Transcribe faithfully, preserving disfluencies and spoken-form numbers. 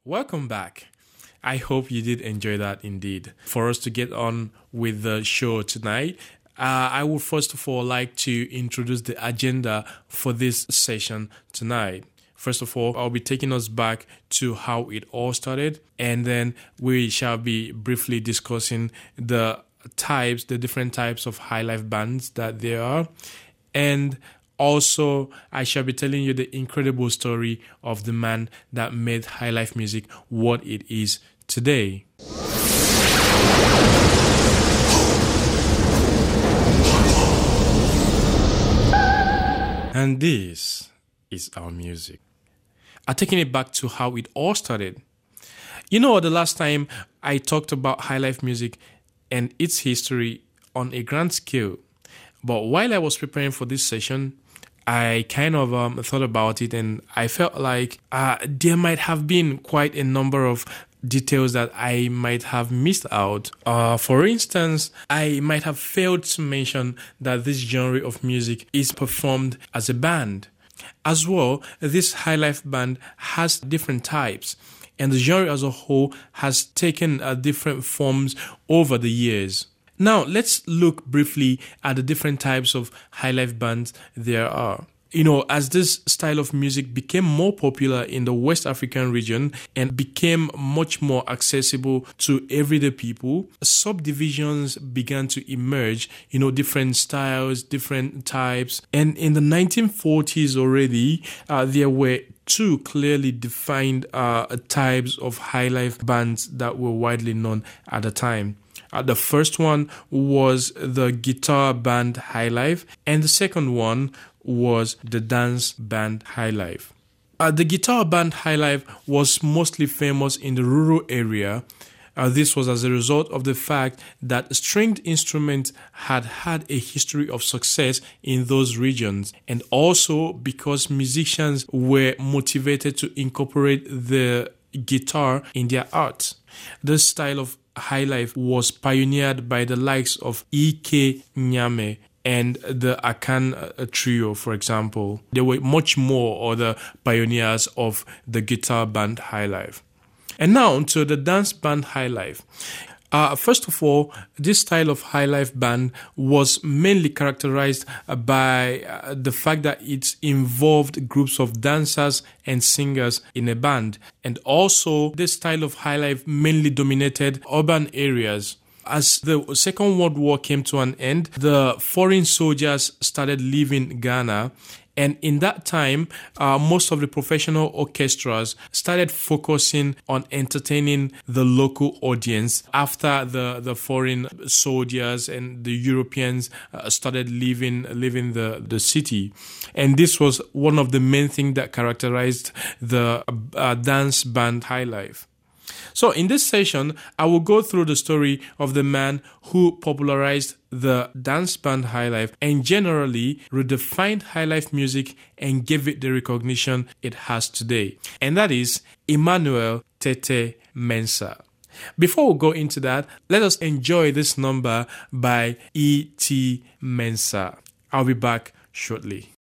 Welcome back. I hope you did enjoy that indeed. For us to get on with the show tonight, uh, I would first of all like to introduce the agenda for this session tonight. First of all, I'll be taking us back to how it all started, and then we shall be briefly discussing the types, the different types of high life bands that there are, and also I shall be telling you the incredible story of the man that made high life music what it is today. And this is our music. I'm taking it back to how it all started. You know, the last time I talked about high life music and its history on a grand scale, but while I was preparing for this session, I kind of um, thought about it, and I felt like uh, there might have been quite a number of details that I might have missed out. Uh, for instance, I might have failed to mention that this genre of music is performed as a band. As well, this high life band has different types, and the genre as a whole has taken uh, different forms over the years. Now, let's look briefly at the different types of high life bands there are. You know, as this style of music became more popular in the West African region and became much more accessible to everyday people, subdivisions began to emerge, you know, different styles, different types. And in the nineteen forties already, uh, there were two clearly defined uh, types of high life bands that were widely known at the time. Uh, the first one was the guitar band high life, and the second one was the dance band high life. Uh, the guitar band high life was mostly famous in the rural area. Uh, this was as a result of the fact that stringed instruments had had a history of success in those regions, and also because musicians were motivated to incorporate the guitar in their art. This style of high life was pioneered by the likes of E K Nyame and the Akan Trio, for example. They were much more other pioneers of the guitar band high life. And now to the dance band high life. Uh, first of all, this style of high life band was mainly characterized by uh, the fact that it involved groups of dancers and singers in a band. And also, this style of high life mainly dominated urban areas. As the Second World War came to an end, the foreign soldiers started leaving Ghana. And in that time, uh, most of the professional orchestras started focusing on entertaining the local audience after the, the foreign soldiers and the Europeans uh, started leaving leaving the, the city. And this was one of the main things that characterized the uh, dance band high life. So in this session, I will go through the story of the man who popularized the dance band high life and generally redefined high life music and gave it the recognition it has today. And that is Emmanuel Tete Mensah. Before we go into that, let us enjoy this number by E T Mensah. I'll be back shortly.